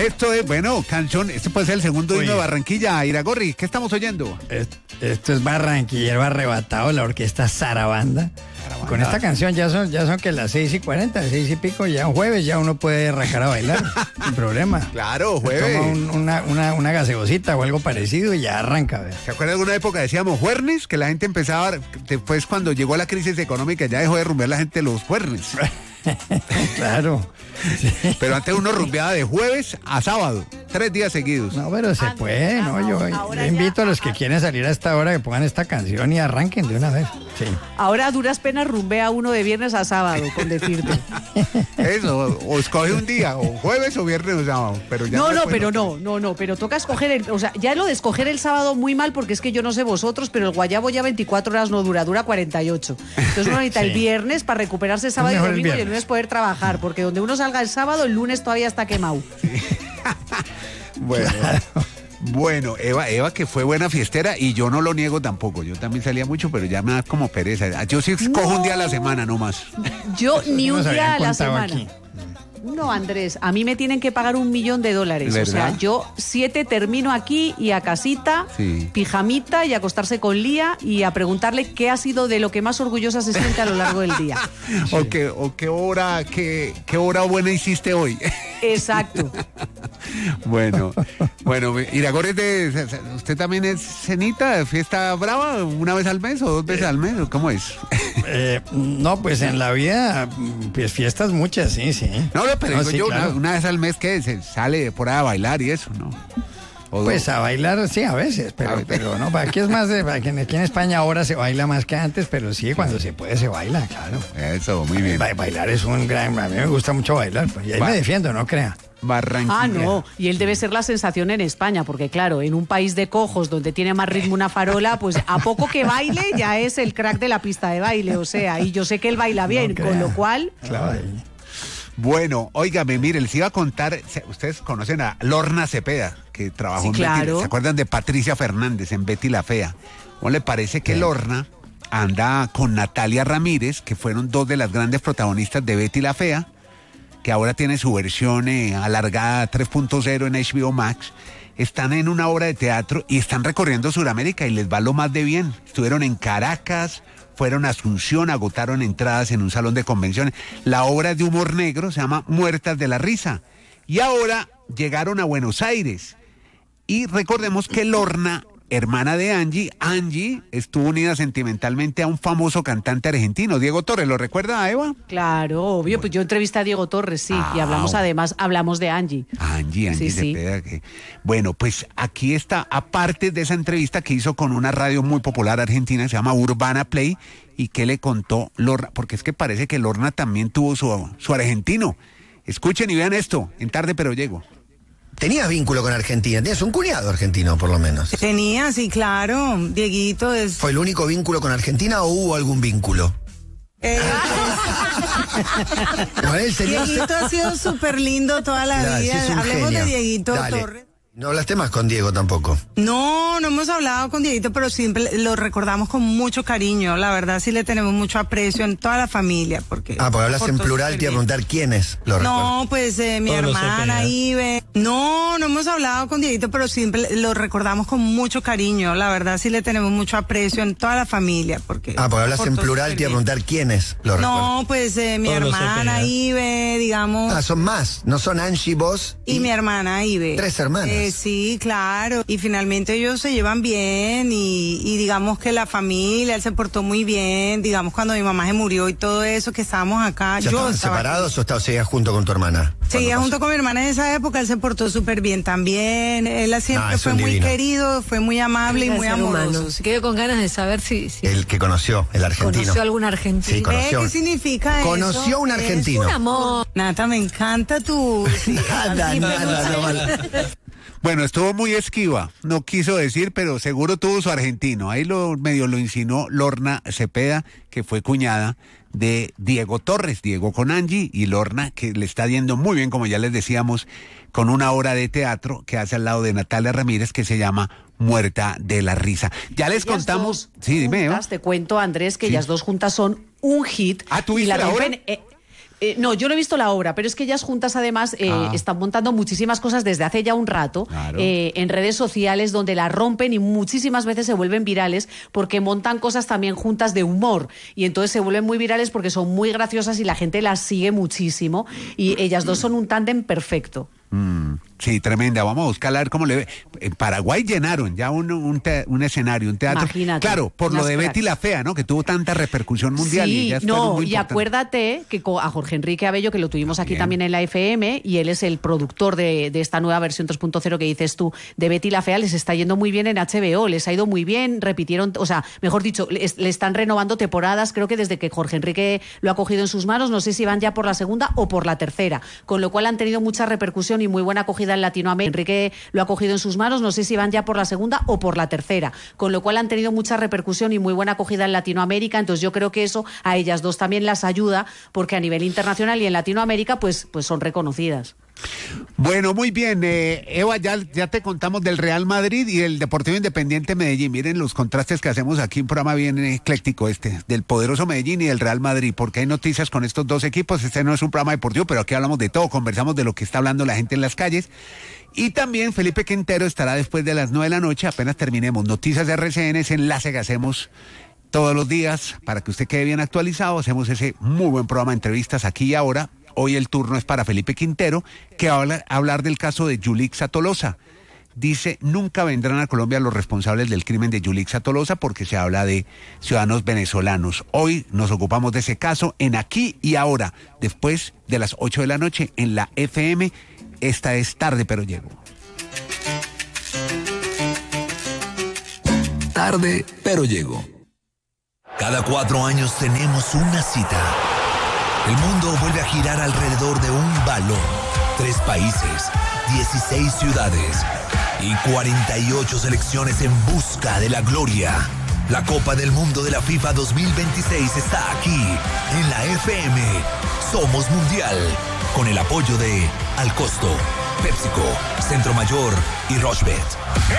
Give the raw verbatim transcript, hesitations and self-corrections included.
Esto es, bueno, canción, este puede ser el segundo himno de Barranquilla. Iragorri, ¿qué estamos oyendo? Esto, esto es Barranquillero Arrebatado, la orquesta Sarabanda. Sarabanda. Con esta canción ya son, ya son que las seis y cuarenta, seis y pico, ya un jueves ya uno puede arrancar a bailar, sin problema. Claro, jueves. Toma un, una, una, una gaseosita o algo parecido y ya arranca. ¿Ver? ¿Se acuerda de alguna época decíamos juernes? Que la gente empezaba, después cuando llegó la crisis económica ya dejó de rumbear la gente los juernes. Claro. Sí. Pero antes uno rumbeaba de jueves a sábado, tres días seguidos. No, pero se puede, ¿no? Yo, yo invito a los que quieren salir a esta hora que pongan esta canción y arranquen de una vez. Sí. Ahora a duras penas rumbea uno de viernes a sábado, con decirte. Eso, o escoge un día, o jueves o viernes o sábado. Pero ya no, no, no, pero no, no, no, pero toca escoger el, o sea, ya lo de escoger el sábado muy mal, porque es que yo no sé vosotros, pero el guayabo ya veinticuatro horas no dura, dura cuarenta y ocho. Entonces uno necesita sí. el viernes para recuperarse sábado y domingo y el lunes poder trabajar, porque donde uno salga el sábado, el lunes todavía está quemado. Sí. Bueno. Claro. Bueno, Eva, Eva que fue buena fiestera y yo no lo niego tampoco. Yo también salía mucho, pero ya me da como pereza. Yo sí escojo no. un día a la semana nomás. Yo ni un día a la semana. Aquí. No, Andrés, a mí me tienen que pagar un millón de dólares. ¿verdad? O sea, yo siete termino aquí y a casita, sí. pijamita y a acostarse con Lía y a preguntarle qué ha sido de lo que más orgullosa se siente a lo largo del día. Sí. O, qué, o qué hora, qué, qué hora buena hiciste hoy. Exacto. Bueno, bueno, Iragorri, ¿usted también es cenita, fiesta brava, una vez al mes o dos veces eh, al mes? ¿Cómo es? Eh, no, pues en la vida, pues fiestas muchas, sí, sí. No, pero no, digo sí, yo, claro. una, una vez al mes que se sale por ahí a bailar y eso, ¿no? O pues dos. A bailar, sí, a veces, pero, a veces. pero no, aquí es más de, aquí en España ahora se baila más que antes, pero sí, cuando se puede se baila, claro. Eso, muy bien. Ba bailar es un gran, a mí me gusta mucho bailar, pues, y ahí Va. me defiendo, no crea. Barranquilla. Ah, no, y él debe ser la sensación en España, porque claro, en un país de cojos donde tiene más ritmo una farola, pues a poco que baile ya es el crack de la pista de baile, o sea, y yo sé que él baila bien, no con lo cual... Claro. Bueno, óigame, mire, les iba a contar, ustedes conocen a Lorna Cepeda, que trabajó sí, en claro. Betty, ¿se acuerdan de Patricia Fernández en Betty la Fea? ¿Cómo le parece que sí. Lorna anda con Natalia Ramírez, que fueron dos de las grandes protagonistas de Betty la Fea, que ahora tiene su versión eh, alargada tres punto cero en H B O Max? Están en una obra de teatro y están recorriendo Sudamérica y les va lo más de bien. Estuvieron en Caracas, fueron a Asunción, agotaron entradas en un salón de convenciones. La obra es de humor negro, se llama Muertas de la Risa. Y ahora llegaron a Buenos Aires. Y recordemos que Lorna, hermana de Angie, Angie estuvo unida sentimentalmente a un famoso cantante argentino, Diego Torres. ¿Lo recuerda, Eva? Claro, obvio, bueno. Pues yo entrevisté a Diego Torres, sí, ah, y hablamos además, hablamos de Angie. Angie, Angie sí, Cepeda. sí. Que... Bueno, pues aquí está, aparte de esa entrevista que hizo con una radio muy popular argentina, se llama Urbana Play, y que le contó Lorna, porque es que parece que Lorna también tuvo su, su argentino. Escuchen y vean esto, en Tarde Pero Llego. Tenías vínculo con Argentina, tenías un cuñado argentino por lo menos. Tenía, sí, claro, Dieguito es... ¿Fue el único vínculo con Argentina o hubo algún vínculo? Eh, no, él sería... Dieguito ha sido súper lindo toda la claro, vida, sí hablemos genio. de Dieguito Dale. Torres. No hablaste más con Diego tampoco. No, no hemos hablado con Dieguito, pero siempre lo recordamos con mucho cariño. La verdad sí le tenemos mucho aprecio en toda la familia. Porque ah, porque hablas en plural, te iba a preguntar quiénes lo recuerdan. No, pues eh, mi Todos hermana Ibe. No, no hemos hablado con Dieguito, pero siempre lo recordamos con mucho cariño. La verdad sí le tenemos mucho aprecio en toda la familia. Porque ah, porque hablas en plural, te iba a preguntar quiénes lo recuerdan. No, pues eh, mi Todos hermana Ibe, digamos. Ah, son más, no son Angie, vos y, y mi hermana Ibe. Tres hermanas. Eh, Sí, claro. Y finalmente ellos se llevan bien y, y digamos que la familia, él se portó muy bien. Digamos cuando mi mamá se murió y todo eso, que estábamos acá. ¿Ya yo estaban separados aquí. O estabas seguías junto con tu hermana? Seguía junto con mi hermana en esa época, él se portó súper bien también. Él siempre ah, fue muy divino. querido, fue muy amable y muy amoroso. Se quedó con ganas de saber si, si... El que conoció, el argentino. ¿Conoció algún argentino? Sí, conoció. ¿Qué significa eso? Conoció un argentino. Es un amor. Nata, me encanta tu... nada, nada, no vale. Bueno, estuvo muy esquiva, no quiso decir, pero seguro tuvo su argentino. Ahí lo medio lo insinuó Lorna Cepeda, que fue cuñada de Diego Torres, Diego con Angie, y Lorna, que le está yendo muy bien, como ya les decíamos, con una obra de teatro que hace al lado de Natalia Ramírez, que se llama Muerta de la Risa. Ya les ellas contamos... Sí, dime, Eva. Te cuento, Andrés, que sí. ellas dos juntas son un hit. Ah, ¿tú viste y la la rompen, obra? eh, Eh, no, yo no he visto la obra, pero es que ellas juntas además eh, ah. están montando muchísimas cosas desde hace ya un rato claro. eh, en redes sociales donde la rompen y muchísimas veces se vuelven virales porque montan cosas también juntas de humor y entonces se vuelven muy virales porque son muy graciosas y la gente las sigue muchísimo y ellas dos son un tándem perfecto. Mm, sí, tremenda. Vamos a buscar a ver cómo le ve. En Paraguay llenaron ya un, un, te, un escenario, un teatro. Imagínate, claro, por lo de cracks. Betty la Fea, ¿no? Que tuvo tanta repercusión mundial. Sí, y ya no, muy y acuérdate que a Jorge Enrique Abello, que lo tuvimos aquí también en la F M, y él es el productor de, de esta nueva versión tres punto cero que dices tú, de Betty la Fea, les está yendo muy bien en H B O, les ha ido muy bien, repitieron, o sea, mejor dicho, le, le están renovando temporadas, creo que desde que Jorge Enrique lo ha cogido en sus manos, no sé si van ya por la segunda o por la tercera, con lo cual han tenido mucha repercusión y muy buena acogida en Latinoamérica. Enrique lo ha cogido en sus manos, no sé si van ya por la segunda o por la tercera, con lo cual han tenido mucha repercusión y muy buena acogida en Latinoamérica, entonces yo creo que eso a ellas dos también las ayuda, porque a nivel internacional y en Latinoamérica pues, pues son reconocidas. Bueno, muy bien, eh, Eva, ya, ya te contamos del Real Madrid y el Deportivo Independiente Medellín. Miren los contrastes que hacemos aquí, un programa bien ecléctico este, del poderoso Medellín y del Real Madrid, porque hay noticias con estos dos equipos. Este no es un programa deportivo, pero aquí hablamos de todo, conversamos de lo que está hablando la gente en las calles. Y también Felipe Quintero estará después de las nueve de la noche, apenas terminemos. Noticias de R C N, ese enlace que hacemos todos los días para que usted quede bien actualizado. Hacemos ese muy buen programa de entrevistas aquí y ahora. Hoy el turno es para Felipe Quintero, que va a hablar del caso de Yulixa Tolosa. Dice, nunca vendrán a Colombia los responsables del crimen de Yulixa Tolosa porque se habla de ciudadanos venezolanos. Hoy nos ocupamos de ese caso en Aquí y Ahora, después de las ocho de la noche en la F M. Esta es Tarde pero Llego. Tarde pero Llego. Cada cuatro años tenemos una cita. El mundo vuelve a girar alrededor de un balón. Tres países, dieciséis ciudades y cuarenta y ocho selecciones en busca de la gloria. La Copa del Mundo de la FIFA dos mil veintiséis está aquí, en la F M. Somos Mundial, con el apoyo de Al Costo, PepsiCo, Centro Mayor y Rochebet.